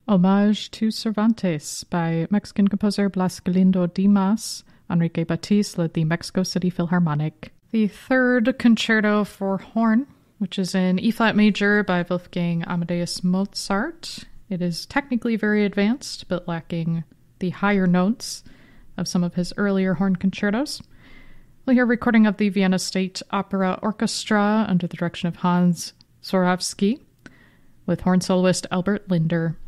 Homage to Cervantes by Mexican composer Blas Galindo Dimas. Enrique Batiste led the Mexico City Philharmonic. The third concerto for horn, which is in E-flat major by Wolfgang Amadeus Mozart. It is technically very advanced, but lacking the higher notes of some of his earlier horn concertos. We'll hear a recording of the Vienna State Opera Orchestra under the direction of Hans Zorawski, with horn soloist Albert Linder.